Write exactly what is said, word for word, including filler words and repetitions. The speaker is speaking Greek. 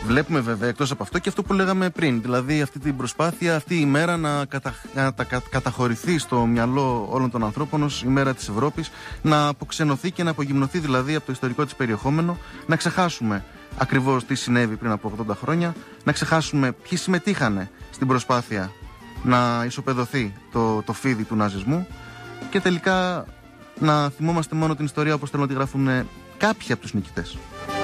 βλέπουμε βέβαια εκτός από αυτό και αυτό που λέγαμε πριν. Δηλαδή αυτή την προσπάθεια, αυτή η μέρα να κατα... κατα... καταχωρηθεί στο μυαλό όλων των ανθρώπων ως η μέρα της Ευρώπης, να αποξενωθεί και να απογυμνωθεί δηλαδή από το ιστορικό της περιεχόμενο, να ξεχάσουμε ακριβώς τι συνέβη πριν από ογδόντα χρόνια, να ξεχάσουμε ποιοι συμμετείχανε στην προσπάθεια να ισοπεδωθεί το, το φίδι του ναζισμού και τελικά να θυμόμαστε μόνο την ιστορία όπως θέλουν να τη γράφουν κάποιοι από τους νικητές.